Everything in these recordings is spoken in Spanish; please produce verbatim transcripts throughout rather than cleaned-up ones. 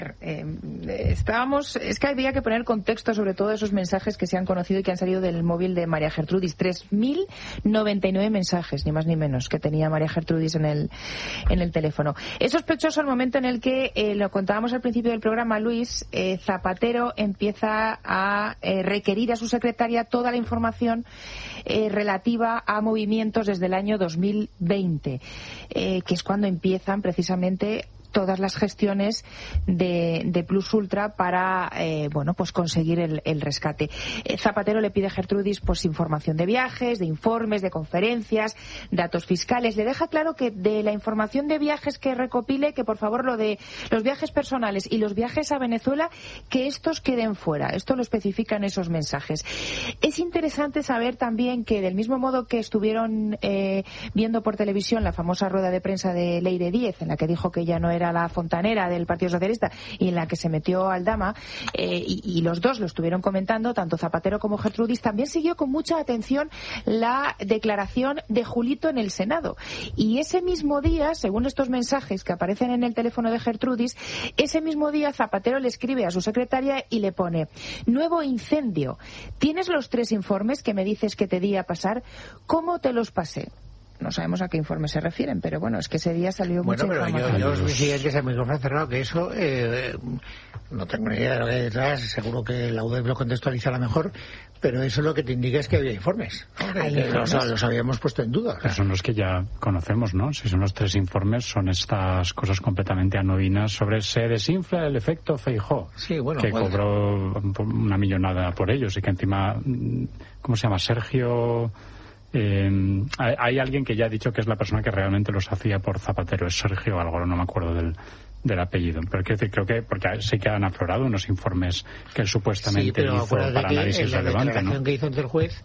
Eh, estábamos, es que había que poner contexto sobre todo esos mensajes que se han conocido y que han salido del móvil de María Gertrudis. tres mil noventa y nueve mensajes, ni más ni menos, que tenía María Gertrudis en el, en el teléfono. Es sospechoso el momento en el que, eh, lo contábamos al principio del programa, Luis, eh, Zapatero empieza a eh, requerir a su secretaria toda la información eh, relativa a movimientos desde el año dos mil veinte, eh, que es cuando empiezan precisamente todas las gestiones de, de Plus Ultra para eh, bueno pues conseguir el, el rescate. Eh, Zapatero le pide a Gertrudis pues información de viajes, de informes, de conferencias, datos fiscales. Le deja claro que de la información de viajes que recopile, que por favor lo de los viajes personales y los viajes a Venezuela, que estos queden fuera. Esto lo especifican esos mensajes. Es interesante saber también que del mismo modo que estuvieron eh, viendo por televisión la famosa rueda de prensa de Leire Díez, en la que dijo que ya no era la fontanera del Partido Socialista y en la que se metió Aldama, eh, y, y los dos lo estuvieron comentando, tanto Zapatero como Gertrudis, también siguió con mucha atención la declaración de Julito en el Senado. Y ese mismo día, según estos mensajes que aparecen en el teléfono de Gertrudis, ese mismo día Zapatero le escribe a su secretaria y le pone: nuevo incendio. ¿Tienes los tres informes que me dices que te di a pasar? ¿Cómo te los pasé? No sabemos a qué informe se refieren, pero bueno, es que ese día salió bueno, mucha información. Bueno, pero yo, yo os decía que ese micrófono cerrado, que eso, eh, no tengo ni idea de lo que hay detrás, seguro que la U D E P lo contextualizará mejor, pero eso lo que te indica es que había informes, ¿no? Que los, los habíamos puesto en duda. Pero son los que ya conocemos, ¿no? Si son los tres informes, son estas cosas completamente anodinas sobre se desinfla el efecto Feijóo, sí, bueno, que bueno. cobró una millonada por ellos y que encima, ¿cómo se llama? Sergio... Eh, hay, hay alguien que ya ha dicho que es la persona que realmente los hacía por Zapatero, es Sergio algo, no me acuerdo del, del apellido, pero quiero decir, creo que porque sí que han aflorado unos informes que él supuestamente sí, hizo para análisis la relevante, ¿no? Que hizo ante el juez,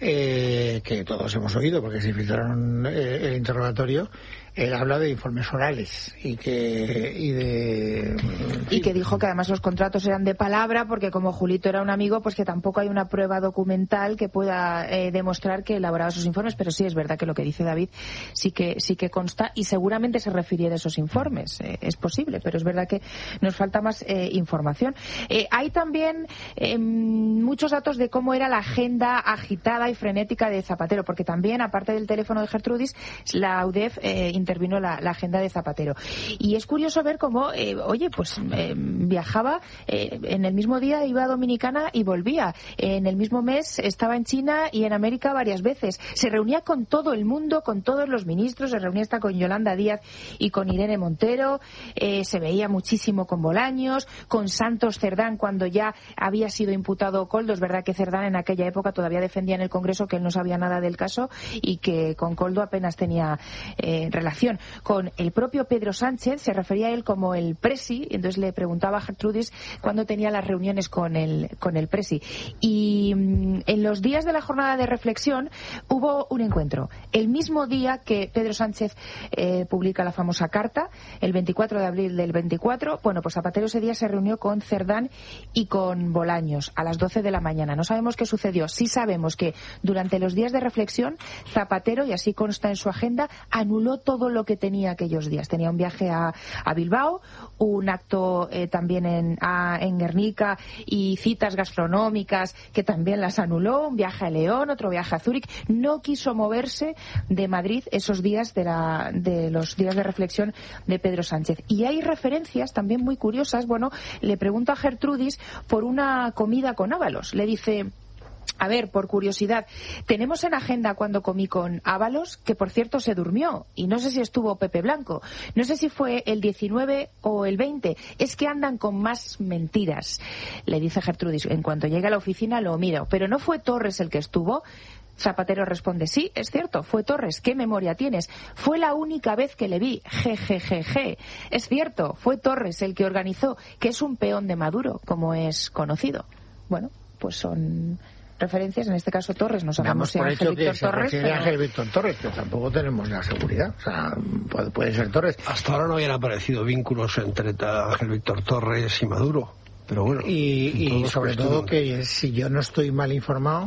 eh, que todos hemos oído porque se filtraron eh, el interrogatorio, él habla de informes orales y que y de y que dijo que además los contratos eran de palabra, porque como Julito era un amigo, pues que tampoco hay una prueba documental que pueda eh, demostrar que elaboraba esos informes. Pero sí es verdad que lo que dice David sí que sí que consta y seguramente se refiere a esos informes, eh, es posible, pero es verdad que nos falta más eh, información. Eh, hay también eh, muchos datos de cómo era la agenda agitada y frenética de Zapatero, porque también, aparte del teléfono de Gertrudis, la U D E F eh, intervino la, la agenda de Zapatero. Y es curioso ver cómo, eh, oye, pues eh, viajaba, eh, en el mismo día iba a Dominicana y volvía. En el mismo mes estaba en China y en América varias veces. Se reunía con todo el mundo, con todos los ministros, se reunía hasta con Yolanda Díaz y con Irene Montero, eh, se veía muchísimo con Bolaños, con Santos Cerdán cuando ya había sido imputado Koldo. Es verdad que Cerdán en aquella época todavía defendía en el Congreso que él no sabía nada del caso y que con Koldo apenas tenía eh, relación. Con el propio Pedro Sánchez, se refería a él como el presi, entonces le preguntaba a Gertrudis cuándo tenía las reuniones con el, con el presi. Y mmm, en los días de la jornada de reflexión hubo un encuentro. El mismo día que Pedro Sánchez eh, publica la famosa carta, el veinticuatro de abril del veinticuatro, bueno, pues Zapatero ese día se reunió con Cerdán y con Bolaños a las doce de la mañana. No sabemos qué sucedió. Sí sabemos que durante los días de reflexión Zapatero, y así consta en su agenda, anuló todo lo que tenía aquellos días. Tenía un viaje a, a Bilbao, un acto eh, también en, a, en Guernica y citas gastronómicas que también las anuló, un viaje a León, otro viaje a Zúrich. No quiso moverse de Madrid esos días de, la, de los días de reflexión de Pedro Sánchez. Y hay referencias también muy curiosas. Bueno, le pregunta a Gertrudis por una comida con Ábalos. Le dice: a ver, por curiosidad, tenemos en agenda cuando comí con Ábalos, que por cierto se durmió, y no sé si estuvo Pepe Blanco, no sé si fue el diecinueve o el veinte, es que andan con más mentiras, le dice Gertrudis. En cuanto llega a la oficina lo miro, pero ¿no fue Torres el que estuvo? Zapatero responde: sí, es cierto, fue Torres. ¿Qué memoria tienes? Fue la única vez que le vi. Jejejeje. Es cierto, fue Torres el que organizó, que es un peón de Maduro, como es conocido. Bueno, pues son referencias, en este caso Torres, no sabemos si Ángel Víctor Torres, pero... Ángel Víctor Torres, pero tampoco tenemos la seguridad, o sea, puede, puede ser Torres. Hasta ahora no habían aparecido vínculos entre Ángel Víctor Torres y Maduro, pero bueno. Y, y sobre todo que si yo no estoy mal informado,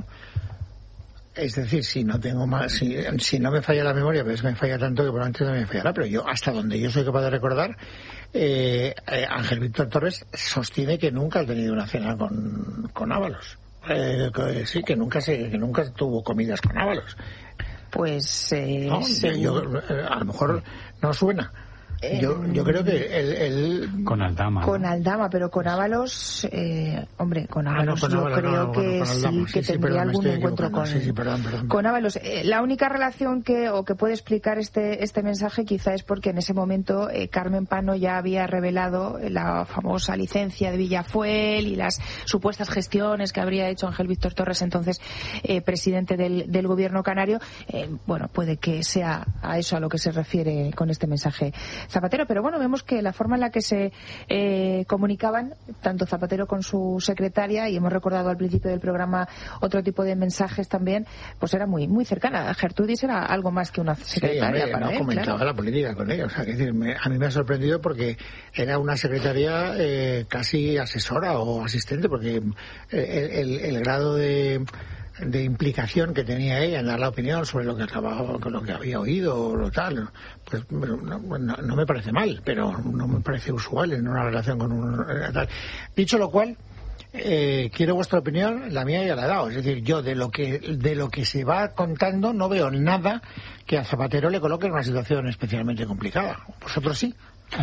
es decir, si no tengo mal, si, si no me falla la memoria, pero es que me falla tanto que probablemente no me fallará, pero yo, hasta donde yo soy capaz de recordar, eh, eh, Ángel Víctor Torres sostiene que nunca ha tenido una cena con, con Ábalos. Eh, que, sí, que nunca se, que nunca tuvo comidas con Ábalos. Pues eh, no, yo, a lo mejor no suena. Yo, yo creo que el, el... Con Aldama. Con ¿no? Aldama, pero con Ábalos, eh, hombre, con Ábalos ah, no, con yo Ábalos, creo no, que bueno, con sí Aldama, que sí, tendría sí, algún encuentro con, sí, sí, perdón, perdón. con Ábalos. Eh, la única relación que o que puede explicar este este mensaje quizá es porque en ese momento eh, Carmen Pano ya había revelado la famosa licencia de Villafuel y las supuestas gestiones que habría hecho Ángel Víctor Torres, entonces eh, presidente del, del gobierno canario. Eh, bueno, puede que sea a eso a lo que se refiere con este mensaje Zapatero, pero bueno, vemos que la forma en la que se eh, comunicaban, tanto Zapatero con su secretaria, y hemos recordado al principio del programa otro tipo de mensajes también, pues era muy muy cercana. Gertrudis era algo más que una secretaria. Sí, para no él, comentaba claro. la política con ella. O sea, que decir, me, a mí me ha sorprendido porque era una secretaria eh, casi asesora o asistente, porque el, el, el grado de de implicación que tenía ella en dar la opinión sobre lo que acababa, con lo que había oído o lo tal, pues no, no, no me parece mal, pero no me parece usual en una relación con un tal. Dicho lo cual, eh, quiero vuestra opinión, la mía ya la he dado. Es decir, yo de lo que de lo que se va contando no veo nada que a Zapatero le coloque en una situación especialmente complicada. ¿Vosotros sí?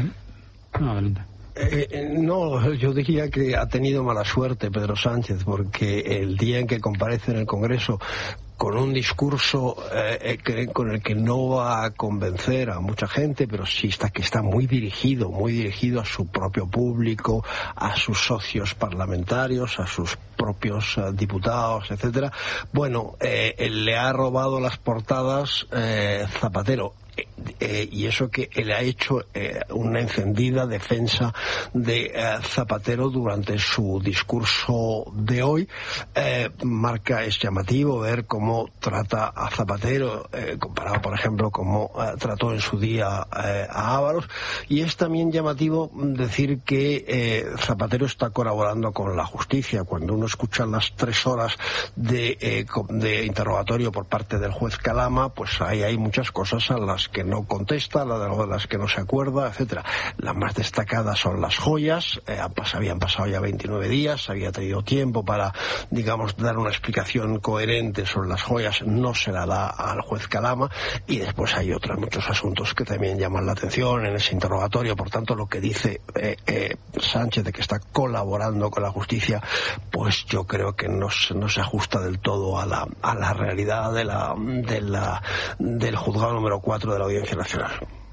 No, adelante. Eh, no, yo diría que ha tenido mala suerte Pedro Sánchez, porque el día en que comparece en el Congreso con un discurso eh, que, con el que no va a convencer a mucha gente, pero sí está que está muy dirigido, muy dirigido a su propio público, a sus socios parlamentarios, a sus propios uh, diputados, etcétera. Bueno, eh, él le ha robado las portadas eh, Zapatero. Eh, eh, y eso que él ha hecho eh, una encendida defensa de eh, Zapatero durante su discurso de hoy. Eh, marca, es llamativo ver cómo trata a Zapatero, eh, comparado por ejemplo cómo eh, trató en su día eh, a Ábalos, y es también llamativo decir que eh, Zapatero está colaborando con la justicia. Cuando uno escucha las tres horas de, eh, de interrogatorio por parte del juez Calama, pues ahí hay muchas cosas a las que no contesta, de las que no se acuerda, etcétera. Las más destacadas son las joyas. Eh, habían pasado ya veintinueve días, había tenido tiempo para, digamos, dar una explicación coherente sobre las joyas, no se la da al juez Calama, y después hay otros muchos asuntos que también llaman la atención en ese interrogatorio. Por tanto, lo que dice eh, eh, Sánchez de que está colaborando con la justicia, pues yo creo que no, no se ajusta del todo a la, a la realidad de la, de la, del juzgado número cuatro de la Audiencia Nacional.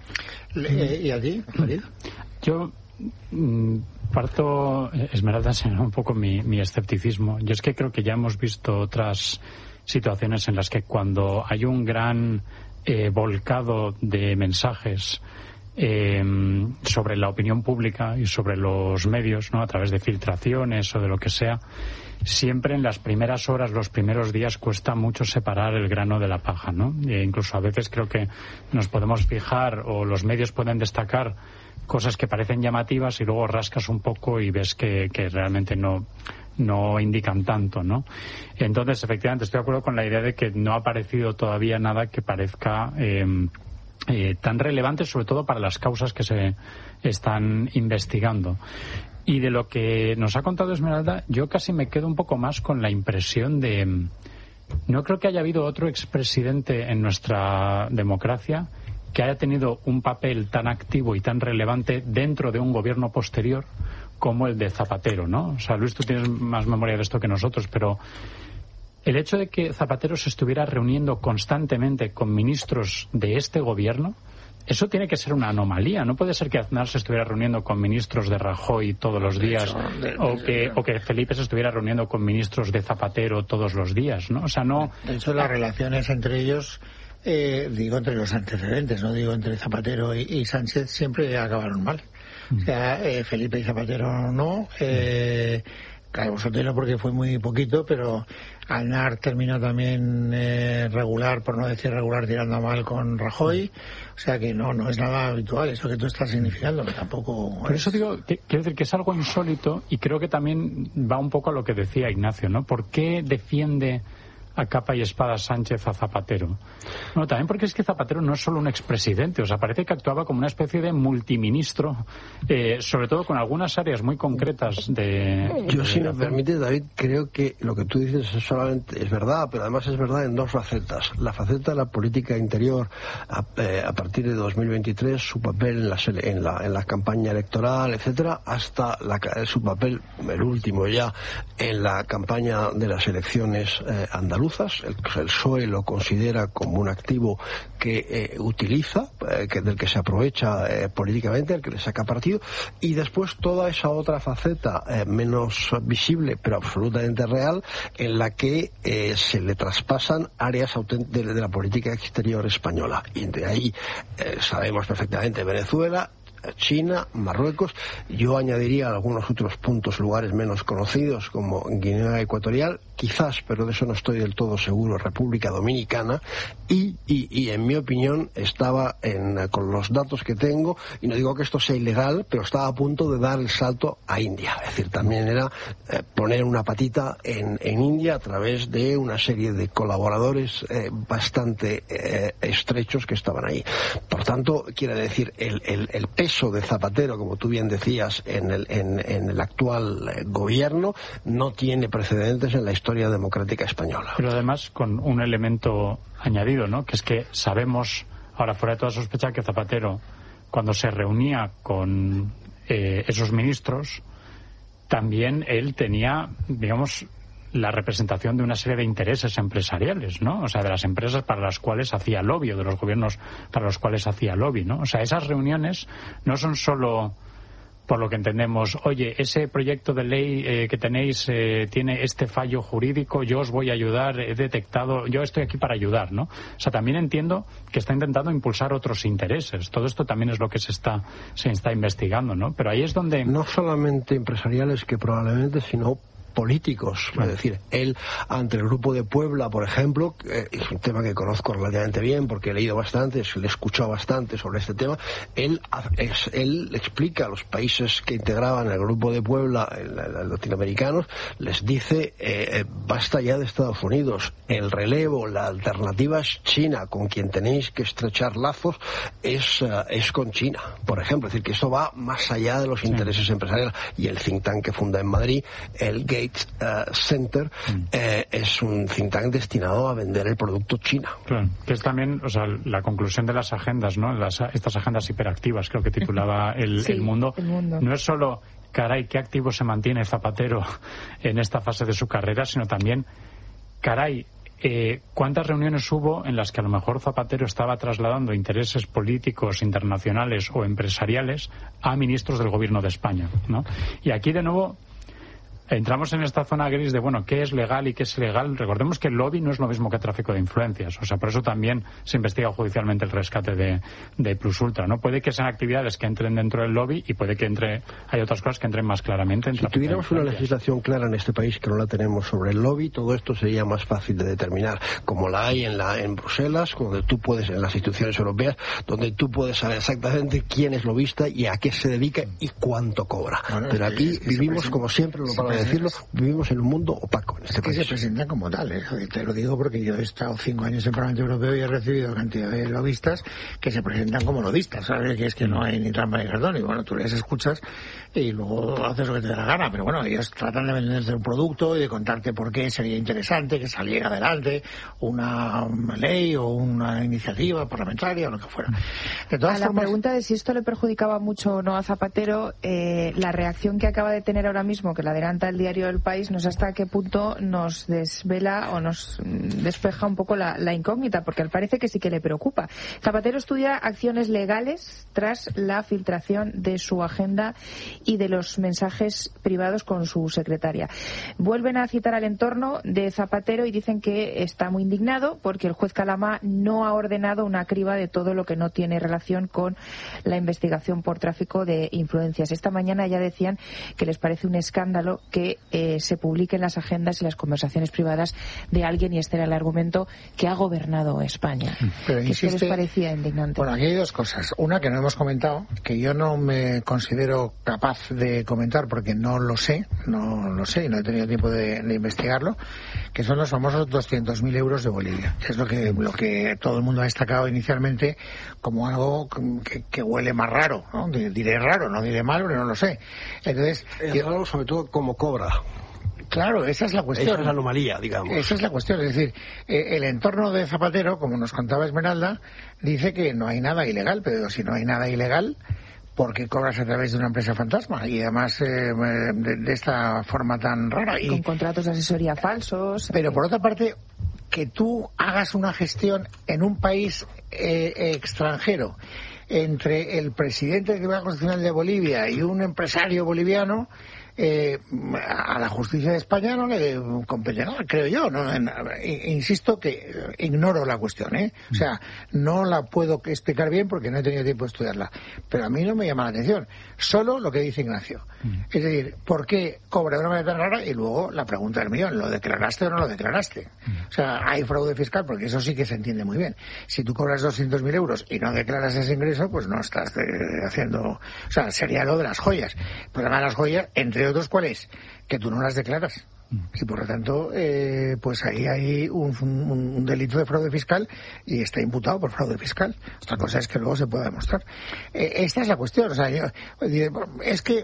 ¿Y a ti, Farid? Yo mm, parto, Esmeralda, en un poco mi, mi escepticismo. Yo es que creo que ya hemos visto otras situaciones en las que cuando hay un gran eh, volcado de mensajes eh, sobre la opinión pública y sobre los medios, ¿no?, a través de filtraciones o de lo que sea, siempre en las primeras horas, los primeros días, cuesta mucho separar el grano de la paja, ¿no? E incluso a veces creo que nos podemos fijar, o los medios pueden destacar cosas que parecen llamativas y luego rascas un poco y ves que, que realmente no, no indican tanto, ¿no? Entonces, efectivamente, estoy de acuerdo con la idea de que no ha aparecido todavía nada que parezca eh, eh, tan relevante, sobre todo para las causas que se están investigando. Y de lo que nos ha contado Esmeralda, yo casi me quedo un poco más con la impresión de... No creo que haya habido otro expresidente en nuestra democracia que haya tenido un papel tan activo y tan relevante dentro de un gobierno posterior como el de Zapatero, ¿no? O sea, Luis, tú tienes más memoria de esto que nosotros, pero el hecho de que Zapatero se estuviera reuniendo constantemente con ministros de este gobierno, eso tiene que ser una anomalía. No puede ser que Aznar se estuviera reuniendo con ministros de Rajoy todos los días, o que, o que Felipe se estuviera reuniendo con ministros de Zapatero todos los días, ¿no? O sea, no... De hecho, las relaciones entre ellos, eh, digo entre los antecedentes, no digo entre Zapatero y, y Sánchez, siempre acabaron mal. O sea, eh, Felipe y Zapatero no, eh, Calvo Sotelo porque fue muy poquito, pero Aznar terminó también eh, regular, por no decir regular, tirando mal con Rajoy. O sea que no, no es nada habitual eso que tú estás significando, que tampoco... Por eso digo, que, quiero decir que es algo insólito, y creo que también va un poco a lo que decía Ignacio, ¿no? ¿Por qué defiende a capa y espada Sánchez a Zapatero? Bueno, también porque es que Zapatero no es solo un expresidente, o sea, parece que actuaba como una especie de multiministro, eh, sobre todo con algunas áreas muy concretas de... Yo, si me permite, David, creo que lo que tú dices es solamente es verdad, pero además es verdad en dos facetas. La faceta de la política interior, a, eh, a partir de dos mil veintitrés, su papel en la, en la, en la campaña electoral, etcétera, hasta la, su papel, el último ya, en la campaña de las elecciones eh, andaluzas. El, el P S O E lo considera como un activo que eh, utiliza, eh, que, del que se aprovecha eh, políticamente, el que le saca partido, y después toda esa otra faceta eh, menos visible, pero absolutamente real, en la que eh, se le traspasan áreas de, de la política exterior española. Y de ahí eh, sabemos perfectamente Venezuela, China, Marruecos. Yo añadiría algunos otros puntos, lugares menos conocidos, como Guinea Ecuatorial, quizás, pero de eso no estoy del todo seguro, República Dominicana, y, y, y en mi opinión estaba en, con los datos que tengo, y no digo que esto sea ilegal, pero estaba a punto de dar el salto a India. Es decir, también era eh, poner una patita en, en India a través de una serie de colaboradores eh, bastante eh, estrechos que estaban ahí. Por tanto, quiere decir, el, el, el peso de Zapatero, como tú bien decías, en el, en, en el actual eh, gobierno no tiene precedentes en la historia democrática española. Pero además con un elemento añadido, ¿no? Que es que sabemos, ahora fuera de toda sospecha, que Zapatero, cuando se reunía con eh, esos ministros, también él tenía, digamos, la representación de una serie de intereses empresariales, ¿no? O sea, de las empresas para las cuales hacía lobby, o de los gobiernos para los cuales hacía lobby, ¿no? O sea, esas reuniones no son solo, por lo que entendemos, oye, ese proyecto de ley eh, que tenéis eh, tiene este fallo jurídico, yo os voy a ayudar, he detectado, yo estoy aquí para ayudar, ¿no? O sea, también entiendo que está intentando impulsar otros intereses. Todo esto también es lo que se está, se está investigando, ¿no? Pero ahí es donde... No solamente empresariales, que probablemente, sino políticos. Es decir, él ante el Grupo de Puebla, por ejemplo, eh, es un tema que conozco relativamente bien porque he leído bastante, le he escuchado bastante sobre este tema, él, es, él explica a los países que integraban el Grupo de Puebla, los latinoamericanos, les dice, eh, basta ya de Estados Unidos, el relevo, la alternativa es China, con quien tenéis que estrechar lazos es, uh, es con China, por ejemplo. Es decir, que esto va más allá de los intereses sí. empresariales. Y el think tank que funda en Madrid, el Gates Uh, Center, mm. eh, es un think tank destinado a vender el producto China. Claro, que es también, o sea, la conclusión de las agendas, ¿no? Las, estas agendas hiperactivas, creo que titulaba el, sí, el, mundo. el Mundo. No es solo, caray, qué activo se mantiene Zapatero en esta fase de su carrera, sino también, caray, Eh, ¿cuántas reuniones hubo en las que a lo mejor Zapatero estaba trasladando intereses políticos, internacionales o empresariales a ministros del gobierno de España, ¿no? Y aquí de nuevo entramos en esta zona gris de, bueno, ¿qué es legal y qué es ilegal? Recordemos que el lobby no es lo mismo que tráfico de influencias. O sea, por eso también se investiga judicialmente el rescate de, de Plus Ultra, ¿no? Puede que sean actividades que entren dentro del lobby y puede que entre, hay otras cosas que entren más claramente en si tuviéramos una legislación clara en este país, que no la tenemos, sobre el lobby, todo esto sería más fácil de determinar, como la hay en la en Bruselas, donde tú puedes, en las instituciones europeas, donde tú puedes saber exactamente quién es lobista y a qué se dedica y cuánto cobra. Bueno, pero aquí es, es vivimos, como siempre, lo para decirlo, vivimos en un mundo opaco en este es país. Que se presentan como tal, ¿eh? Te lo digo porque yo he estado cinco años en el Parlamento Europeo y he recibido cantidad de lobistas que se presentan como lobistas, ¿sabes? Que es que no hay ni trampa ni cartón, y bueno, tú les escuchas y luego haces lo que te da la gana, pero bueno, ellos tratan de venderte un producto y de contarte por qué sería interesante que saliera adelante una ley o una iniciativa parlamentaria o lo que fuera. De todas a formas, la pregunta de si esto le perjudicaba mucho o no a Zapatero, eh, la reacción que acaba de tener ahora mismo, que la adelanta el diario El País, no sé hasta qué punto nos desvela o nos despeja un poco la, la incógnita, porque parece que sí que le preocupa. Zapatero estudia acciones legales tras la filtración de su agenda y de los mensajes privados con su secretaria. Vuelven a citar al entorno de Zapatero y dicen que está muy indignado porque el juez Calamá no ha ordenado una criba de todo lo que no tiene relación con la investigación por tráfico de influencias. Esta mañana ya decían que les parece un escándalo que que eh, se publiquen las agendas y las conversaciones privadas de alguien, y este era el argumento, que ha gobernado España. Pero ¿Qué insiste, les parecía indignante? Bueno, aquí hay dos cosas. Una que no hemos comentado, que yo no me considero capaz de comentar porque no lo sé, no lo sé y no he tenido tiempo de, de investigarlo, que son los famosos doscientos mil euros de Bolivia, que es lo que, lo que todo el mundo ha destacado inicialmente como algo que, que huele más raro, ¿no? Diré raro, no diré mal, pero no lo sé. Entonces, es yo, raro sobre todo cómo cobra. Claro, esa es la cuestión. Esa es la anomalía, digamos. Esa es la cuestión. Es decir, eh, el entorno de Zapatero, como nos contaba Esmeralda, dice que no hay nada ilegal, pero si no hay nada ilegal, ¿por qué cobras a través de una empresa fantasma? Y además eh, de, de esta forma tan rara. Y, con contratos de asesoría falsos. Pero por otra parte, que tú hagas una gestión en un país eh, extranjero entre el presidente del Tribunal Constitucional de Bolivia y un empresario boliviano, eh, a la justicia de España no le compete nada, creo yo. ¿no? Insisto que ignoro la cuestión, ¿eh? O sea, no la puedo explicar bien porque no he tenido tiempo de estudiarla. Pero a mí no me llama la atención. Solo lo que dice Ignacio. Mm. Es decir, ¿por qué cobra de una manera tan rara? Y luego la pregunta del millón, ¿lo declaraste o no lo declaraste? Mm. O sea, hay fraude fiscal porque eso sí que se entiende muy bien. Si tú cobras doscientos mil euros y no declaras ese ingreso, pues no estás eh, haciendo... O sea, sería lo de las joyas. El problema de las joyas, entre otros, ¿cuál es? Que tú no las declaras. Y por lo tanto, eh, pues ahí hay un, un, un delito de fraude fiscal y está imputado por fraude fiscal. Otra cosa es que luego se pueda demostrar. Eh, esta es la cuestión. O sea, yo, es que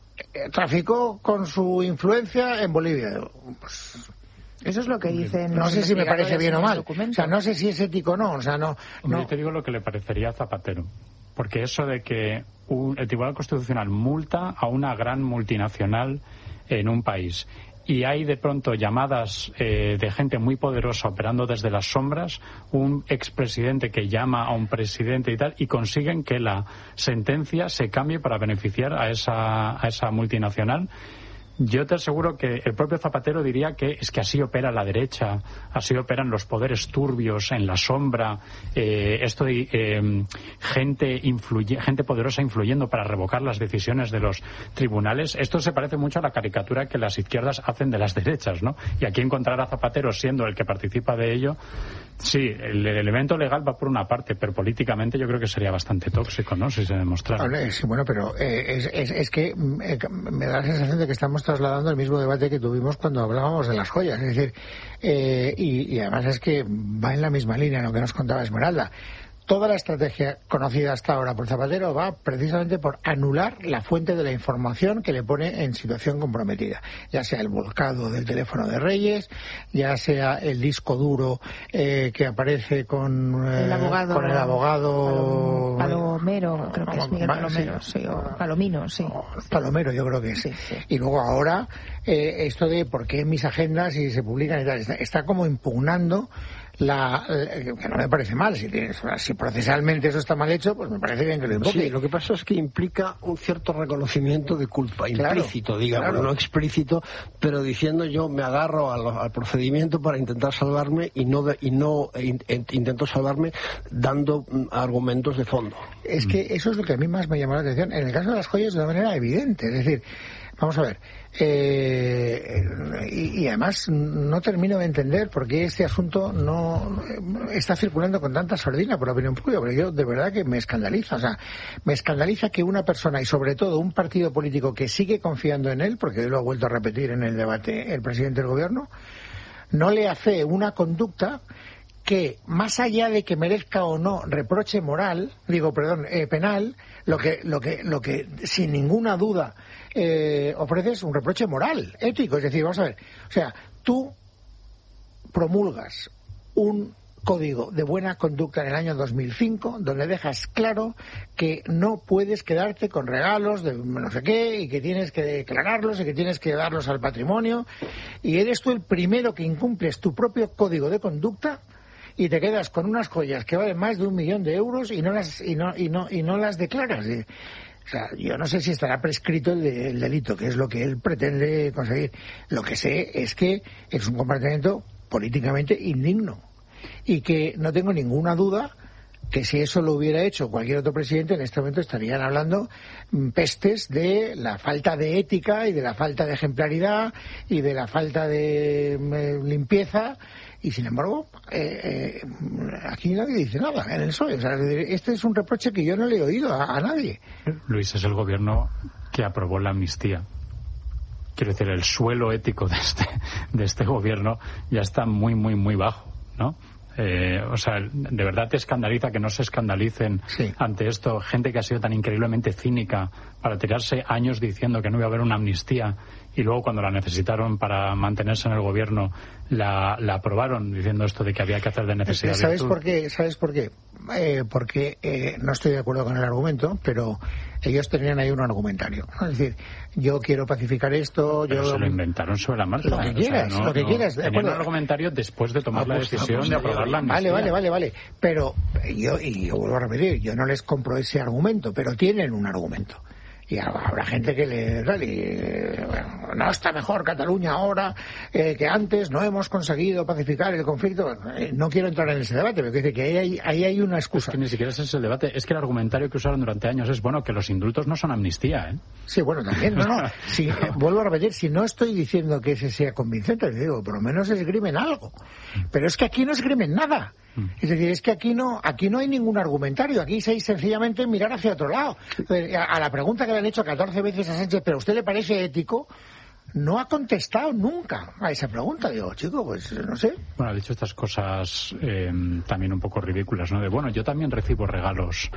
traficó con su influencia en Bolivia. Pues, eso es lo que dicen. No sé si me parece bien o mal. O sea, no sé si es ético o no. O sea, no. Hombre, no. Yo te digo lo que le parecería a Zapatero. Porque eso de que un, el Tribunal Constitucional multa a una gran multinacional en un país y hay de pronto llamadas eh, de gente muy poderosa operando desde las sombras, un expresidente que llama a un presidente y tal, y consiguen que la sentencia se cambie para beneficiar a esa, a esa multinacional. Yo te aseguro que el propio Zapatero diría que es que así opera la derecha, así operan los poderes turbios en la sombra, eh, esto de eh, gente, influye, gente poderosa influyendo para revocar las decisiones de los tribunales. Esto se parece mucho a la caricatura que las izquierdas hacen de las derechas, ¿no? Y aquí encontrar a Zapatero siendo el que participa de ello, sí, el, el elemento legal va por una parte, pero políticamente yo creo que sería bastante tóxico, ¿no? Si se demostrara. Sí, bueno, pero eh, es, es, es que eh, me da la sensación de que estamos trasladando el mismo debate que tuvimos cuando hablábamos de las joyas, es decir, eh, y, y además es que va en la misma línea lo que nos contaba Esmeralda. Toda la estrategia conocida hasta ahora por Zapatero va precisamente por anular la fuente de la información que le pone en situación comprometida, ya sea el volcado del teléfono de Reyes, ya sea el disco duro eh, que aparece con eh, el abogado, con el abogado Palomero, creo que es Miguel Palomero, sí, o Palomino, sí. Palomero, yo creo que es. Sí, sí. Y luego ahora eh, esto de por qué en mis agendas y se publican y tal, está, está como impugnando la, eh, que no me parece mal, si, tienes, si procesalmente eso está mal hecho, pues me parece bien que lo invoque. Sí, lo que pasa es que implica un cierto reconocimiento de culpa, implícito, claro, digamos, claro. No explícito, pero diciendo yo me agarro al, al procedimiento para intentar salvarme y no, de, y no in, intento salvarme dando mm, argumentos de fondo. Es que eso es lo que a mí más me llamó la atención. En el caso de las joyas de una manera evidente, es decir, vamos a ver, eh, y, y además no termino de entender por qué este asunto no está circulando con tanta sordina por la opinión pública, pero yo de verdad que me escandaliza, o sea, me escandaliza que una persona y sobre todo un partido político que sigue confiando en él, porque hoy lo ha vuelto a repetir en el debate el presidente del gobierno, no le hace una conducta que, más allá de que merezca o no reproche moral, digo, perdón, eh, penal, lo que, lo que, lo que, sin ninguna duda, eh, ofrece es un reproche moral, ético. Es decir, vamos a ver, o sea, tú promulgas un código de buena conducta en el año dos mil cinco, donde dejas claro que no puedes quedarte con regalos de no sé qué, y que tienes que declararlos y que tienes que darlos al patrimonio, y eres tú el primero que incumples tu propio código de conducta, y te quedas con unas joyas que valen más de un millón de euros y no las y no y no y no las declaras. O sea, yo no sé si estará prescrito el, de, el delito, que es lo que él pretende conseguir. Lo que sé es que es un comportamiento políticamente indigno y que no tengo ninguna duda que si eso lo hubiera hecho cualquier otro presidente, en este momento estarían hablando pestes de la falta de ética y de la falta de ejemplaridad y de la falta de eh, limpieza. Y sin embargo, eh, eh, aquí nadie dice nada en el P S O E. O sea, este es un reproche que yo no le he oído a, a nadie. Luis, es el gobierno que aprobó la amnistía. Quiero decir, el suelo ético de este, de este gobierno ya está muy, muy, muy bajo, ¿no? Eh, o sea, de verdad te escandaliza que no se escandalicen sí. ante esto gente que ha sido tan increíblemente cínica para tirarse años diciendo que no iba a haber una amnistía y luego cuando la necesitaron para mantenerse en el gobierno la, la aprobaron diciendo esto de que había que hacer de necesidad. ¿Sabes por qué? ¿Sabes por qué? Eh, porque eh, no estoy de acuerdo con el argumento, pero ellos tenían ahí un argumentario. Es decir, yo quiero pacificar esto. Pero yo se lo inventaron sobre la marcha. Lo que quieras, o sea, no, lo que no, quieras. De tenían acuerdo. un argumentario después de tomar ah, la pues, decisión pues, de aprobar la amnistía. Vale, vale, vale, vale. Pero yo, y yo vuelvo a repetir, yo no les compro ese argumento, pero tienen un argumento. Y habrá gente que le... Y, bueno, no está mejor Cataluña ahora eh, que antes, no hemos conseguido pacificar el conflicto. Eh, no quiero entrar en ese debate, pero quiero decir que ahí hay, ahí hay una excusa. Es que ni siquiera ese es el debate, es que el argumentario que usaron durante años es, bueno, que los indultos no son amnistía, ¿eh? Sí, bueno, también, no, no. Si, vuelvo a repetir, si no estoy diciendo que ese sea convincente, le digo, por lo menos esgrimen algo. Pero es que aquí no esgrimen nada. Es decir, es que aquí no aquí no hay ningún argumentario. Aquí se sencillamente mirar hacia otro lado. A la pregunta que le han hecho catorce veces a Sánchez, ¿pero a usted le parece ético? No ha contestado nunca a esa pregunta. Digo, chico, pues no sé. Bueno, ha dicho estas cosas eh, también un poco ridículas, ¿no? De, bueno, yo también recibo regalos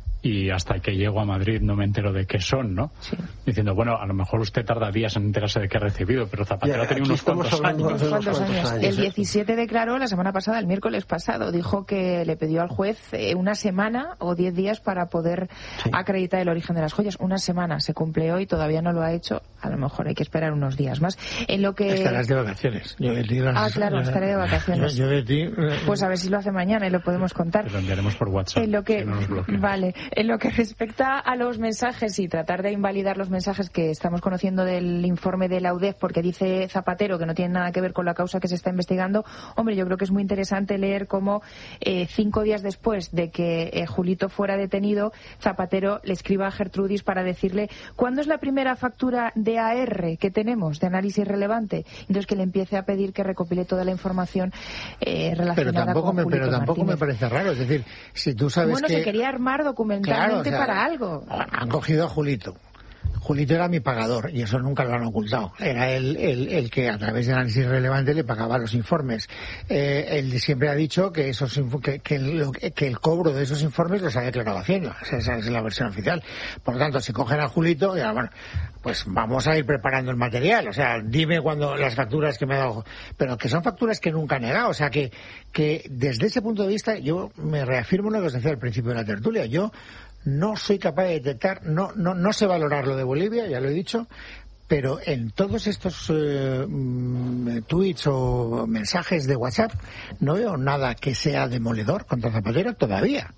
y hasta que llego a Madrid no me entero de qué son, ¿no? Sí. Diciendo, bueno, a lo mejor usted tarda días en enterarse de qué ha recibido, pero Zapatero ha tenido unos cuantos años. Unos cuantos años. años. El diecisiete declaró la semana pasada, el miércoles pasado, dijo que le pidió al juez eh, una semana o diez días para poder sí. acreditar el origen de las joyas. Una semana se cumple hoy, todavía no lo ha hecho. A lo mejor hay que esperar unos días más. En lo que... Estarás de vacaciones. Yo de ti las... Ah, claro, estaré de vacaciones. Yo, yo de ti... Pues a ver si lo hace mañana y lo podemos contar. Te lo enviaremos por WhatsApp. En lo que... Si no nos bloquean. Vale. En lo que respecta a los mensajes y tratar de invalidar los mensajes que estamos conociendo del informe de la U D E F, porque dice Zapatero que no tiene nada que ver con la causa que se está investigando, hombre, yo creo que es muy interesante leer cómo eh, cinco días después de que eh, Julito fuera detenido, Zapatero le escriba a Gertrudis para decirle ¿cuándo es la primera factura de A R que tenemos, de análisis relevante? Entonces que le empiece a pedir que recopile toda la información eh, relacionada pero tampoco con me, Julito Pero tampoco Martínez. me parece raro, es decir, si tú sabes bueno, que... se quería armar documentalmente claro, o sea, para algo. Han cogido a Julito. Julito era mi pagador y eso nunca lo han ocultado. Era él el, el que a través de análisis relevante le pagaba los informes. Eh, él siempre ha dicho que esos que, que, el, que el cobro de esos informes los ha declarado Hacienda. Esa es la versión oficial. Por lo tanto, si cogen a Julito, ya, bueno, pues vamos a ir preparando el material. O sea, dime cuando las facturas que me ha dado, pero que son facturas que nunca ha negado. O sea, que, que desde ese punto de vista yo me reafirmo en lo que os decía al principio de la tertulia. Yo no soy capaz de detectar, no, no, no sé valorar lo de Bolivia, ya lo he dicho, pero en todos estos eh, tweets o mensajes de WhatsApp no veo nada que sea demoledor contra Zapatero todavía.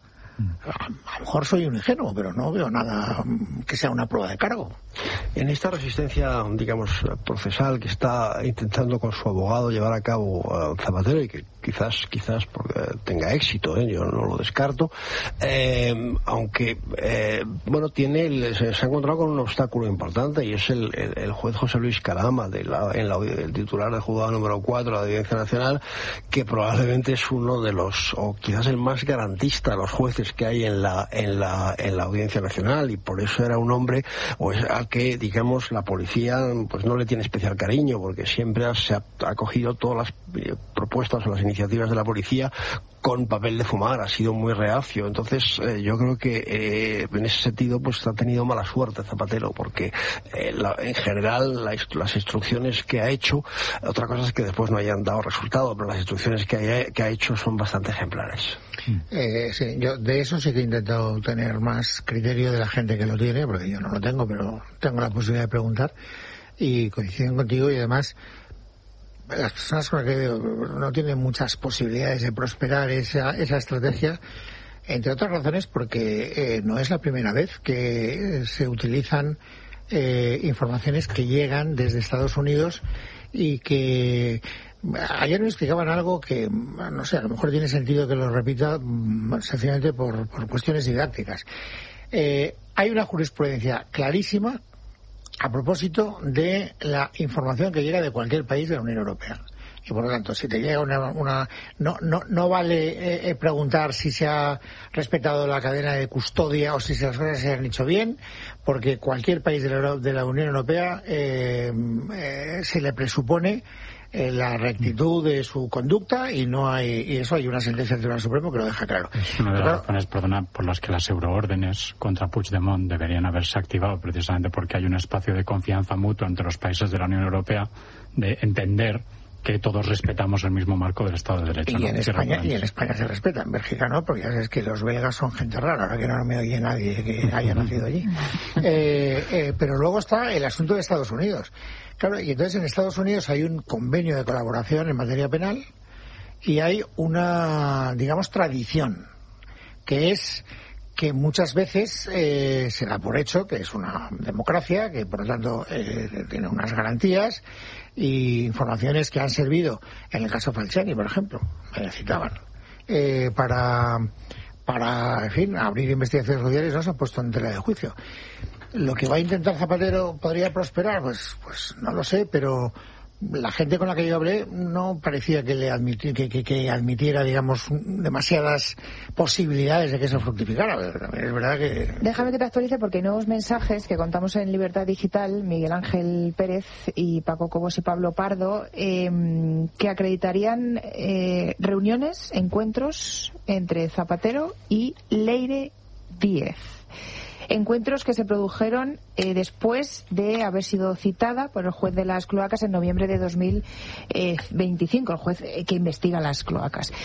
A lo mejor soy un ingenuo, pero no veo nada que sea una prueba de cargo. En esta resistencia, digamos, procesal que está intentando con su abogado llevar a cabo uh, Zapatero y que quizás quizás porque tenga éxito, ¿eh? Yo no lo descarto, eh, aunque, eh, bueno, tiene el, se, se ha encontrado con un obstáculo importante y es el, el, el juez José Luis Carama, de la, en la, el titular del juzgado número cuatro de la Audiencia Nacional, que probablemente es uno de los, o quizás el más garantista de los jueces que hay en la en la en la Audiencia Nacional, y por eso era un hombre o es al que, digamos, la policía pues no le tiene especial cariño, porque siempre ha, se ha acogido todas las eh, propuestas o las iniciativas de la policía con papel de fumar, ha sido muy reacio. Entonces eh, yo creo que eh, en ese sentido pues ha tenido mala suerte Zapatero, porque eh, la, en general la, las instrucciones que ha hecho, otra cosa es que después no hayan dado resultado, pero las instrucciones que, haya, que ha hecho son bastante ejemplares. Eh, sí, yo de eso sí que he intentado tener más criterio de la gente que lo tiene, porque yo no lo tengo, pero tengo la posibilidad de preguntar, y coinciden contigo, y además las personas con las que no tienen muchas posibilidades de prosperar esa, esa estrategia, entre otras razones porque eh, no es la primera vez que se utilizan eh, informaciones que llegan desde Estados Unidos y que ayer me explicaban algo que, no sé, a lo mejor tiene sentido que lo repita sencillamente por, por cuestiones didácticas. Eh, hay una jurisprudencia clarísima a propósito de la información que llega de cualquier país de la Unión Europea. Y por lo tanto, si te llega una... una no, no, no vale eh, preguntar si se ha respetado la cadena de custodia o si las cosas se han hecho bien, porque cualquier país de la, de la Unión Europea eh, eh, se le presupone eh, la rectitud de su conducta y no hay y eso hay una sentencia del Tribunal Supremo que lo deja claro. Es una de las razones, perdona, por las que las euroórdenes contra Puigdemont deberían haberse activado, precisamente porque hay un espacio de confianza mutua entre los países de la Unión Europea de entender que todos respetamos el mismo marco del Estado de Derecho. Y, ¿no? en, España, y en España se respeta, en Bélgica no, porque ya sabes que los belgas son gente rara, ahora que no me oye nadie que haya nacido allí. Eh, eh, pero luego está el asunto de Estados Unidos. Claro, y entonces en Estados Unidos hay un convenio de colaboración en materia penal y hay una, digamos, tradición, que es que muchas veces eh, se da por hecho que es una democracia, que por lo tanto eh, tiene unas garantías y informaciones que han servido, en el caso Falciani, por ejemplo, me citaban, eh, para, para, en fin, abrir investigaciones judiciales, no se han puesto en tela de juicio. Lo que va a intentar Zapatero podría prosperar, pues, pues no lo sé, pero la gente con la que yo hablé no parecía que le admiti, que, que, que admitiera, digamos, demasiadas posibilidades de que eso fructificara. Es verdad que... Déjame que te actualice porque hay nuevos mensajes que contamos en Libertad Digital, Miguel Ángel Pérez y Paco Cobos y Pablo Pardo, eh, que acreditarían eh, reuniones, encuentros entre Zapatero y Leire Díez. Encuentros que se produjeron eh, después de haber sido citada por el juez de las cloacas en noviembre de dos mil veinticinco, el juez eh, que investiga las cloacas.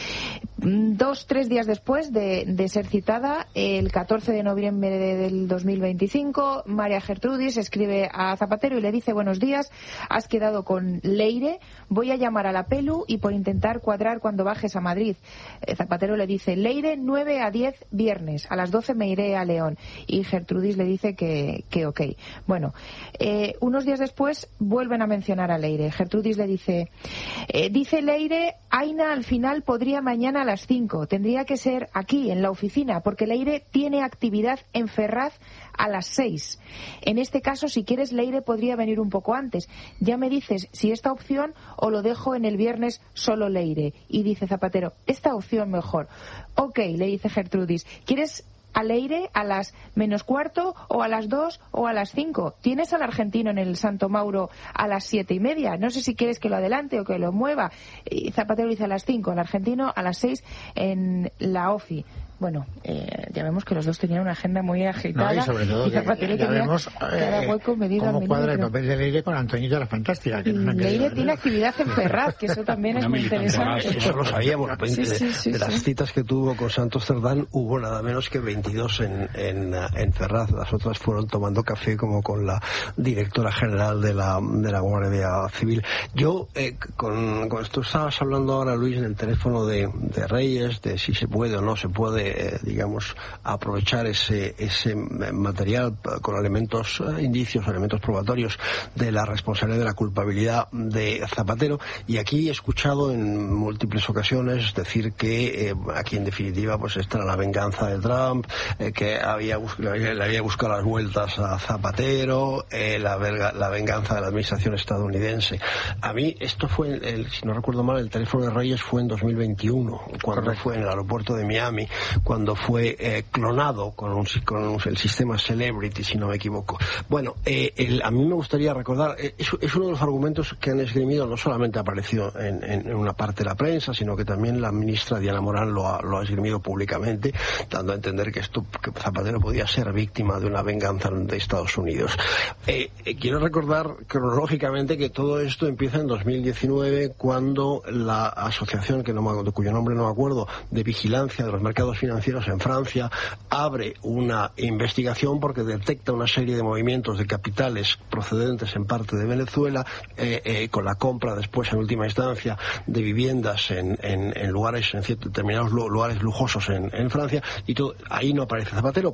Dos, tres días después de, de ser citada, el catorce de noviembre del dos mil veinticinco, María Gertrudis escribe a Zapatero y le dice: buenos días, has quedado con Leire, voy a llamar a la Pelu y por intentar cuadrar cuando bajes a Madrid. Eh, Zapatero le dice: Leire, nueve a diez viernes, a las doce me iré a León. Y Gertrudis le dice que, que ok. Bueno, eh, unos días después vuelven a mencionar a Leire. Gertrudis le dice, eh, dice Leire, Aina al final podría mañana a las cinco. Tendría que ser aquí, en la oficina, porque Leire tiene actividad en Ferraz a las seis. En este caso, si quieres, Leire podría venir un poco antes. Ya me dices si esta opción o lo dejo en el viernes solo Leire. Y dice Zapatero, esta opción mejor. Ok, le dice Gertrudis, ¿quieres a Leire a las menos cuarto o a las dos o a las cinco? Tienes al argentino en el Santo Mauro a las siete y media. No sé si quieres que lo adelante o que lo mueva. Y Zapatero dice a las cinco, el argentino a las seis en la OFI. Bueno, eh, ya vemos que los dos tenían una agenda muy agitada. No, y sobre todo y Zapatero que ya tenía vemos cada eh, hueco medido cómo al cuadra el minuto. papel de Leire con Antoñito la Fantástica. Que no Leire tiene actividad en Ferraz, que eso también es muy interesante. Eso lo sabíamos. Sí, sí, sí, de, sí, de las sí. citas que tuvo con Santos Cerdán, hubo nada menos que veintidós en, en, en Ferraz. Las otras fueron tomando café, como con la directora general de la, de la Guardia Civil. Yo, eh, con, con esto estabas hablando ahora, Luis, en el teléfono de, de Reyes, de si se puede o no se puede, eh, digamos, aprovechar ese, ese material con elementos, eh, indicios, elementos probatorios de la responsabilidad, de la culpabilidad de Zapatero. Y aquí he escuchado en múltiples ocasiones decir que eh, aquí en definitiva pues esta era la venganza de Trump, eh, que había bus- le había buscado las vueltas a Zapatero, eh, la, verga, la venganza de la administración estadounidense. A mí esto fue, el, el, si no recuerdo mal, el teléfono de Reyes fue en dos mil veintiuno, cuando Correcto. Fue en el aeropuerto de Miami, cuando fue Eh, clonado con, un, con un, el sistema Celebrity, si no me equivoco. Bueno, eh, el, a mí me gustaría recordar, eh, es, es uno de los argumentos que han esgrimido, no solamente apareció en, en, en una parte de la prensa, sino que también la ministra Diana Morán lo ha, lo ha esgrimido públicamente, dando a entender que esto, que Zapatero podía ser víctima de una venganza de Estados Unidos. Eh, eh, quiero recordar cronológicamente que todo esto empieza en dos mil diecinueve, cuando la asociación, que no me, de cuyo nombre no me acuerdo, de vigilancia de los mercados financieros en Francia, abre una investigación porque detecta una serie de movimientos de capitales procedentes en parte de Venezuela, eh, eh, con la compra después en última instancia de viviendas en, en, en lugares, en ciertos determinados lugares lujosos en, en Francia, y todo, ahí no aparece Zapatero, pero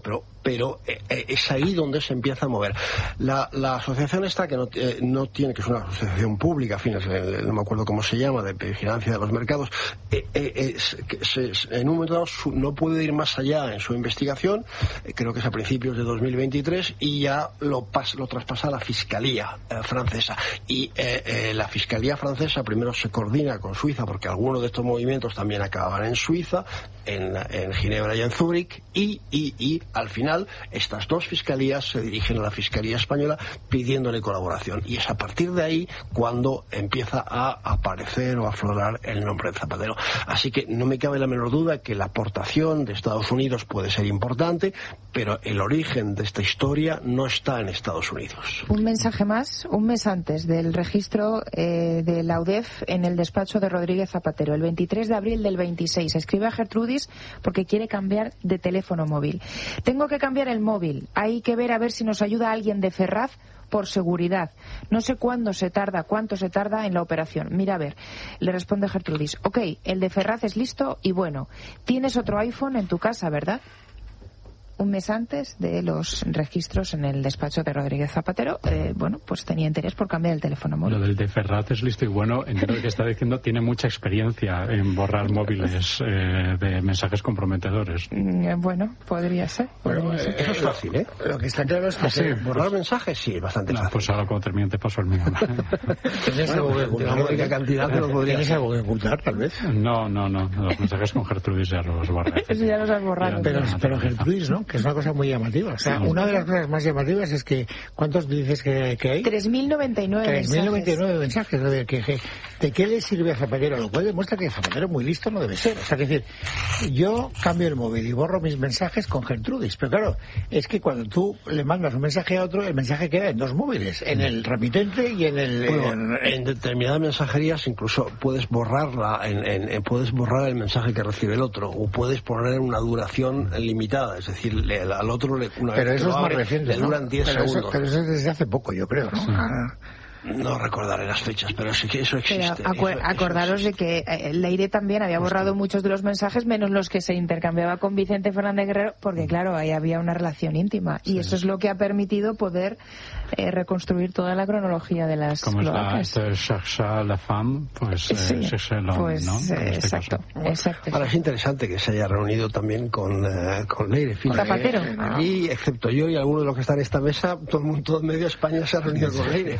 pero eh, es ahí donde se empieza a mover. La, la asociación esta, que no, eh, no tiene, que es una asociación pública, en fin, es, eh, no me acuerdo cómo se llama, de vigilancia de los mercados, eh, eh, es, se, en un momento dado su, no puede ir más allá en su investigación, eh, creo que es a principios de dos mil veintitrés, y ya lo, pas, lo traspasa a la Fiscalía eh, francesa. Y eh, eh, la Fiscalía francesa primero se coordina con Suiza, porque algunos de estos movimientos también acababan en Suiza, en, en Ginebra y en Zúrich, y, y, y al final estas dos fiscalías se dirigen a la Fiscalía española pidiéndole colaboración, y es a partir de ahí cuando empieza a aparecer o a aflorar el nombre de Zapatero. Así que no me cabe la menor duda que la aportación de Estados Unidos puede ser importante, pero el origen de esta historia no está en Estados Unidos. Un mensaje más, un mes antes del registro eh, de la U D E F en el despacho de Rodríguez Zapatero, el veintitrés de abril del veintiséis, escribe a Gertrudis porque quiere cambiar de teléfono móvil. Tengo que cambiar el móvil, hay que ver a ver si nos ayuda alguien de Ferraz por seguridad. No sé cuándo se tarda, cuánto se tarda en la operación. Mira, a ver, le responde Gertrudis. Ok, el de Ferraz es listo y bueno. Tienes otro iPhone en tu casa, ¿verdad? Un mes antes de los registros en el despacho de Rodríguez Zapatero, eh, bueno, pues tenía interés por cambiar el teléfono móvil. Lo del de Ferraz es listo y bueno, entiendo que está diciendo, tiene mucha experiencia en borrar móviles eh, de mensajes comprometedores. Mm, bueno, podría ser. Podría Bueno, ser. eh, Eso es fácil, ¿eh? Lo que está claro es que... Ah, sí. Borrar mensajes, sí, es bastante No, fácil. pues ahora como termine te paso el mío. ¿Tienes algo que ocultar? la única cantidad que lo podría ¿Tienes hacer. algo que ocultar, tal vez? No, no, no. Los mensajes con Gertrudis ya los borré. Eso ya los has borrado. Pero, pero Gertrudis, ¿no? Que es una cosa muy llamativa. O sea, Sí. una de las cosas más llamativas es que... ¿Cuántos dices que, que hay? tres mil noventa y nueve tres mil noventa y mensajes. nueve mensajes. ¿No? De, que, que- ¿De qué le sirve a Zapatero? Lo cual demuestra que Zapatero muy listo no debe ser. O sea, que decir, yo cambio el móvil y borro mis mensajes con Gertrudis. Pero claro, es que cuando tú le mandas un mensaje a otro, el mensaje queda en dos móviles. En el remitente y en el... Bueno, en- en determinadas mensajerías incluso puedes borrarla, en, en- en- puedes borrar el mensaje que recibe el otro, o puedes poner una duración limitada, es decir, le- al otro le, una pero vez eso que es lo más abre, reciente, le ¿no? duran diez pero eso, segundos. pero eso es desde hace poco, yo creo, ¿no? Ah. No recordaré las fechas, pero sí que eso Pero existe. acu- eso- eso acordaros existe. de que eh, Leire también había borrado muchos de los mensajes, menos los que se intercambiaba con Vicente Fernández Guerrero, porque claro, ahí había una relación íntima. Y eso es lo que ha permitido poder eh, reconstruir toda la cronología de las Como es la, cloacas. esto es chercher la femme, pues eh, Sí, chercher l'homme, pues ¿no? En eh, este exacto, caso. exacto. Ahora es interesante que se haya reunido también con, eh, con Leire. Fíjate, Zapatero. eh, Aquí, excepto yo y algunos de los que están en esta mesa, todo el mundo, todo medio España se ha reunido con Leire.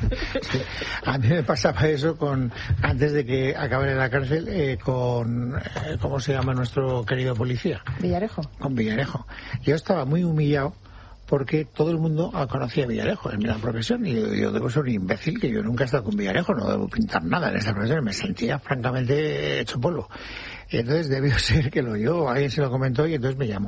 A mí me pasaba eso con antes de que acabara en la cárcel eh, con eh, ¿cómo se llama nuestro querido policía? Villarejo. Con Villarejo. Yo estaba muy humillado porque todo el mundo conocía a Villarejo en la profesión, y yo, yo debo ser un imbécil, que yo nunca he estado con Villarejo, no debo pintar nada en esta profesión, me sentía francamente hecho polvo. Y entonces debió ser que lo oyó, alguien se lo comentó y entonces me llamó.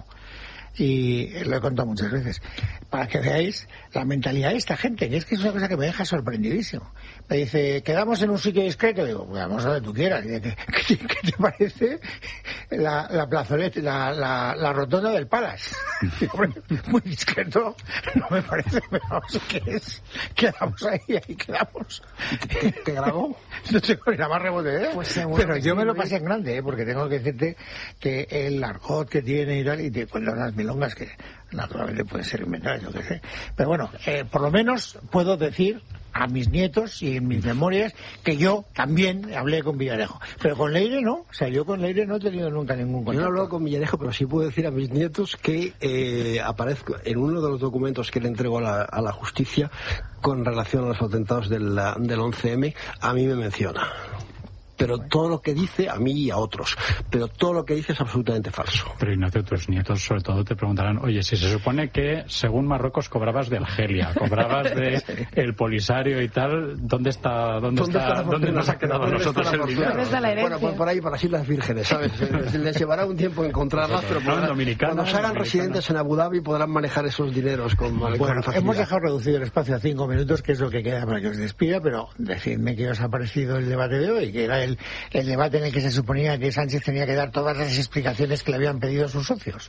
Y lo he contado muchas veces, para que veáis la mentalidad de esta gente, que es que es una cosa que me deja sorprendidísimo. Me dice, quedamos en un sitio discreto. Digo, pues vamos a donde tú quieras. Y dice, ¿qué, qué, qué te parece la, la plazoleta, la, la, la rotonda del Palace? Digo, hombre, muy discreto, no me parece, pero vamos, ¿qué es? Quedamos ahí, ahí quedamos. ¿Te, te grabó? No tengo ni la más remota idea. Pues seguro pero que yo sí, me lo Luis. pasé en grande, ¿eh? Porque tengo que decirte que el argot que tiene y tal, y te cuentan unas milongas que naturalmente pueden ser inventadas, yo qué sé. Pero bueno, eh, por lo menos puedo decir a mis nietos y en mis memorias que yo también hablé con Villarejo. Pero con Leire no. O sea, yo con Leire no he tenido nunca ningún Yo contacto. no he hablado con Villarejo, pero sí puedo decir a mis nietos que eh, aparezco en uno de los documentos que le entrego a la, a la justicia con relación a los atentados del, del once eme, a mí me menciona. Pero todo lo que dice, a mí y a otros, pero todo lo que dice es absolutamente falso. Pero Ignacio, tus nietos sobre todo te preguntarán, oye, si se supone que según Marruecos cobrabas de Argelia, cobrabas de el Polisario y tal, ¿dónde está, dónde, ¿Dónde está, está la dónde fortuna? nos ha quedado a ¿Dónde nosotros está la el fortuna? dinero? ¿Dónde está la herencia? Bueno, por, por ahí, por las Islas Vírgenes, ¿sabes? Les, les llevará un tiempo encontrarlas, pero Fueron podrán- dominicanas, cuando se hagan dominicanas. residentes en Abu Dhabi podrán manejar esos dineros con, con Bueno, facilidad. hemos dejado reducido el espacio a cinco minutos, que es lo que queda para que os despida, pero decidme que os ha parecido el debate de hoy, que era el, el debate en el que se suponía que Sánchez tenía que dar todas las explicaciones que le habían pedido sus socios.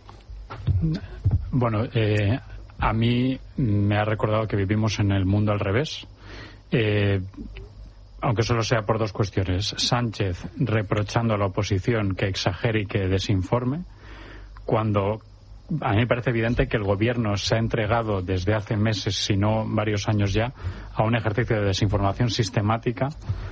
Bueno, eh, a mí me ha recordado que vivimos en el mundo al revés. Eh, aunque solo sea por dos cuestiones. Sánchez reprochando a la oposición que exagere y que desinforme, cuando a mí me parece evidente que el gobierno se ha entregado desde hace meses, si no varios años ya, a un ejercicio de desinformación sistemática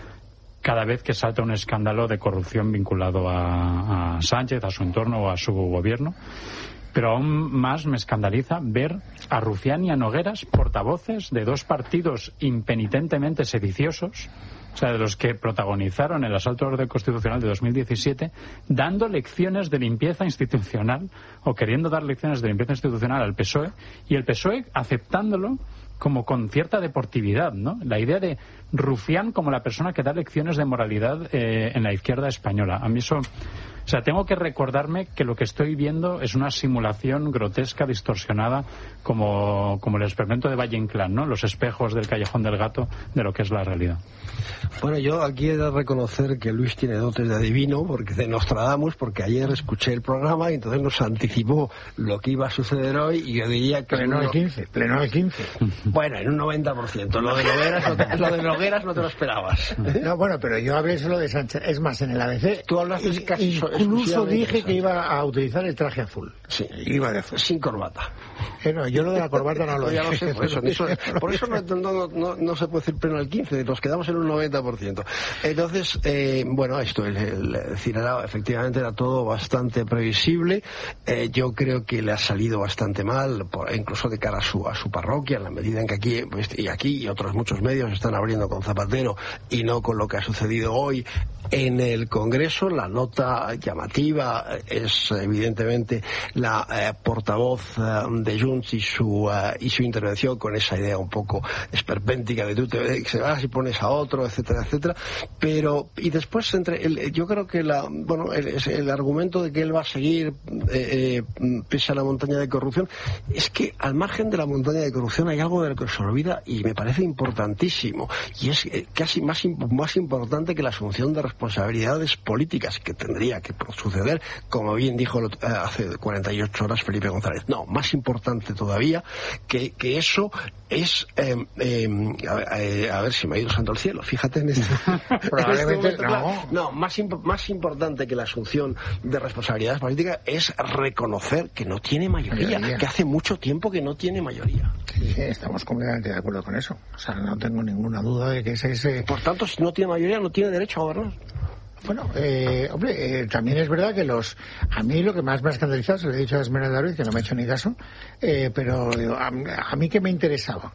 cada vez que salta un escándalo de corrupción vinculado a, a Sánchez, a su entorno o a su gobierno. Pero aún más me escandaliza ver a Rufián y a Nogueras, portavoces de dos partidos impenitentemente sediciosos, o sea, de los que protagonizaron el asalto al orden constitucional de dos mil diecisiete, dando lecciones de limpieza institucional o queriendo dar lecciones de limpieza institucional al P S O E, y el P S O E aceptándolo como con cierta deportividad, ¿no? La idea de Rufián como la persona que da lecciones de moralidad eh, en la izquierda española. A mí eso... O sea, tengo que recordarme que lo que estoy viendo es una simulación grotesca, distorsionada, como, como el experimento de Valle Inclán, ¿no? Los espejos del Callejón del Gato de lo que es la realidad. Bueno, yo aquí he de reconocer que Luis tiene dotes de adivino, porque de Nostradamus, porque ayer escuché el programa y entonces nos anticipó lo que iba a suceder hoy, y yo diría que... Pleno al quince, pleno al quince. Bueno, en un noventa por ciento. Lo de Nogueras no te, lo de Nogueras no te lo esperabas. No, bueno, pero yo hablé solo de Sánchez. Es más, en el A B C... Tú hablaste y, casi... Incluso dije que iba a utilizar el traje azul. Sí. Iba de azul. Sin corbata. Eh, no, yo lo de la corbata no lo ya dije. Lo sé, por eso, eso, por eso no, no, no, no se puede decir pleno al quince, nos quedamos en un noventa por ciento. Entonces, eh, bueno, esto, el, el, el decir, era, efectivamente era todo bastante previsible. Eh, yo creo que le ha salido bastante mal, por, incluso de cara a su, a su parroquia, en la medida en que aquí, pues, y aquí y otros muchos medios están abriendo con Zapatero y no con lo que ha sucedido hoy en el Congreso. La nota llamativa es evidentemente la eh, portavoz eh, de Junts y su eh, y su intervención con esa idea un poco esperpéntica de tú te se vas y pones a otro, etcétera, etcétera. Pero y después entre el, yo creo que la bueno el, el argumento de que él va a seguir eh, eh, pese a la montaña de corrupción, es que al margen de la montaña de corrupción hay algo de lo que se olvida y me parece importantísimo, y es eh, casi más más importante que la asunción de responsabilidades políticas que tendría que suceder, como bien dijo hace cuarenta y ocho horas Felipe González. No, más importante todavía que, que eso es eh, eh, a, a ver si me ha ido santo al cielo, fíjate en esto. Probablemente en este momento, no. No, más, imp más importante que la asunción de responsabilidades políticas es reconocer que no tiene mayoría, mayoría, que hace mucho tiempo que no tiene mayoría. Sí, sí, estamos completamente de acuerdo con eso. O sea, no tengo ninguna duda de que ese... ese... Por tanto, si no tiene mayoría, no tiene derecho a gobernar. Bueno, eh, hombre, eh, también es verdad que los... A mí lo que más me ha escandalizado, se lo he dicho a Esmeralda Ruiz, que no me ha hecho ni caso, eh, pero digo, a, a mí que me interesaba.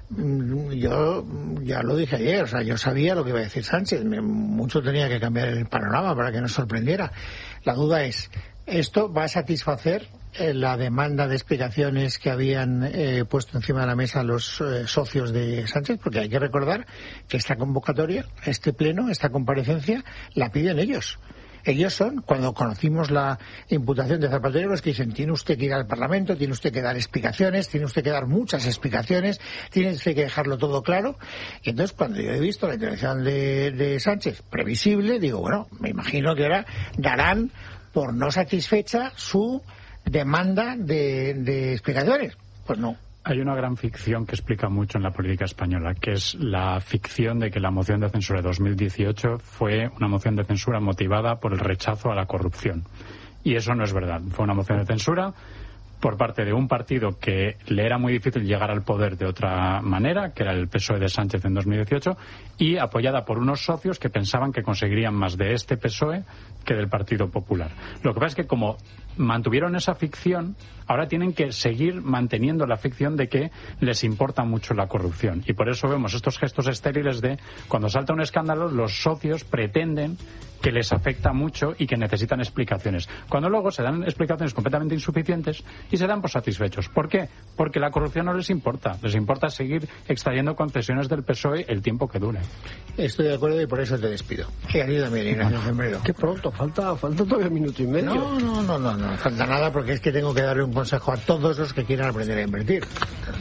Yo ya lo dije ayer, o sea, yo sabía lo que iba a decir Sánchez, me, mucho tenía que cambiar el panorama para que nos sorprendiera. La duda es, ¿esto va a satisfacer eh, la demanda de explicaciones que habían eh, puesto encima de la mesa los eh, socios de Sánchez? Porque hay que recordar que esta convocatoria, este pleno, esta comparecencia, la piden ellos. Ellos son, cuando conocimos la imputación de Zapatero, los que dicen, tiene usted que ir al Parlamento, tiene usted que dar explicaciones, tiene usted que dar muchas explicaciones, tiene usted que dejarlo todo claro. Y entonces, cuando yo he visto la intervención de, de Sánchez, previsible, digo, bueno, me imagino que ahora darán por no satisfecha su demanda de, de explicaciones. Pues no. Hay una gran ficción que explica mucho en la política española, que es la ficción de que la moción de censura de dos mil dieciocho fue una moción de censura motivada por el rechazo a la corrupción. Y eso no es verdad. Fue una moción de censura por parte de un partido que le era muy difícil llegar al poder de otra manera, que era el P S O E de Sánchez en dos mil dieciocho, y apoyada por unos socios que pensaban que conseguirían más de este P S O E que del Partido Popular. Lo que pasa es que como mantuvieron esa ficción, ahora tienen que seguir manteniendo la ficción de que les importa mucho la corrupción. Y por eso vemos estos gestos estériles de, cuando salta un escándalo, los socios pretenden que les afecta mucho y que necesitan explicaciones. Cuando luego se dan explicaciones completamente insuficientes y se dan por satisfechos. ¿Por qué? Porque la corrupción no les importa. Les importa seguir extrayendo concesiones del P S O E el tiempo que dure. Estoy de acuerdo y por eso te despido. Que han ido también, Ignacio Zembrero. Qué pronto, falta, falta todavía un minuto y medio. No, no, no, no, no, falta nada porque es que tengo que darle un consejo a todos los que quieran aprender a invertir.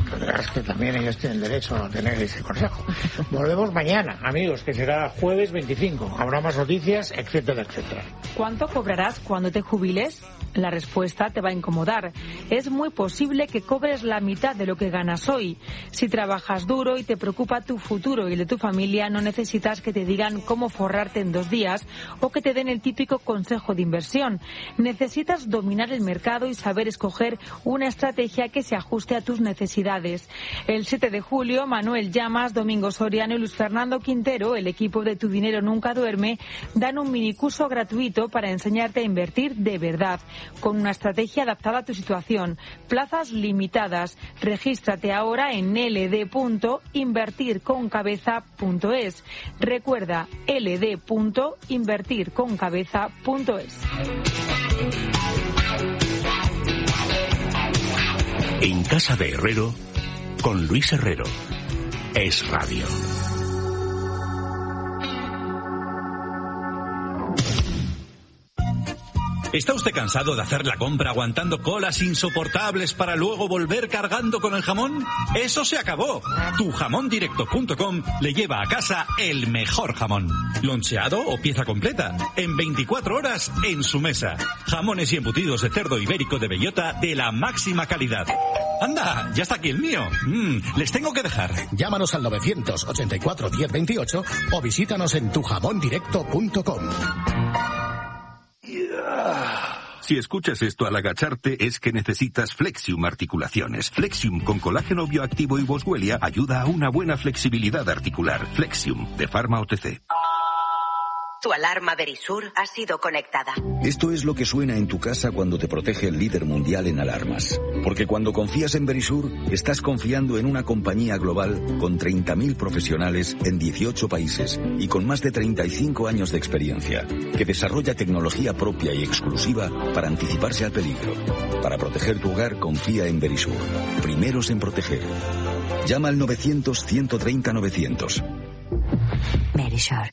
Es que también ellos tienen derecho a tener ese consejo. Volvemos mañana, amigos, que será jueves veinticinco. Habrá más noticias, etcétera, etcétera. ¿Cuánto cobrarás cuando te jubiles? La respuesta te va a incomodar. Es muy posible que cobres la mitad de lo que ganas hoy. Si trabajas duro y te preocupa tu futuro y el de tu familia, no necesitas que te digan cómo forrarte en dos días o que te den el típico consejo de inversión. Necesitas dominar el mercado y saber escoger una estrategia que se ajuste a tus necesidades. El siete de julio, Manuel Llamas, Domingo Soriano y Luis Fernando Quintero, el equipo de Tu Dinero Nunca Duerme, dan un minicurso gratuito para enseñarte a invertir de verdad, con una estrategia adaptada a tu situación. Plazas limitadas. Regístrate ahora en l d punto invertir con cabeza punto es. Recuerda, l d punto invertir con cabeza punto es. En Casa de Herrero, con Luis Herrero. Es Radio. ¿Está usted cansado de hacer la compra aguantando colas insoportables para luego volver cargando con el jamón? ¡Eso se acabó! tu jamón directo punto com le lleva a casa el mejor jamón. Loncheado o pieza completa, en veinticuatro horas en su mesa. Jamones y embutidos de cerdo ibérico de bellota de la máxima calidad. ¡Anda! ¡Ya está aquí el mío! Mm, les tengo que dejar. Llámanos al novecientos ochenta y cuatro diez veintiocho o visítanos en tu jamón directo punto com. Si escuchas esto al agacharte es que necesitas Flexium Articulaciones. Flexium con colágeno bioactivo y boswellia ayuda a una buena flexibilidad articular. Flexium, de Pharma O T C. Tu alarma Verisur ha sido conectada. Esto es lo que suena en tu casa cuando te protege el líder mundial en alarmas. Porque cuando confías en Verisur, estás confiando en una compañía global con treinta mil profesionales en dieciocho países y con más de treinta y cinco años de experiencia, que desarrolla tecnología propia y exclusiva para anticiparse al peligro. Para proteger tu hogar, confía en Verisur. Primeros en proteger. Llama al novecientos ciento treinta novecientos. Verisur.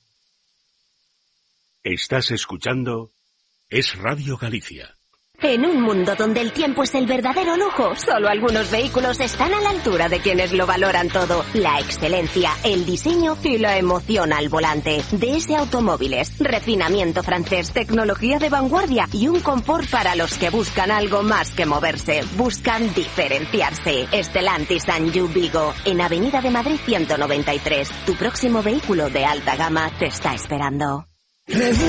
Estás escuchando Es Radio Galicia. En un mundo donde el tiempo es el verdadero lujo, solo algunos vehículos están a la altura de quienes lo valoran todo. La excelencia, el diseño y la emoción al volante. D S Automóviles, refinamiento francés, tecnología de vanguardia y un confort para los que buscan algo más que moverse. Buscan diferenciarse. Stellantis and You Vigo, en Avenida de Madrid ciento noventa y tres. Tu próximo vehículo de alta gama te está esperando.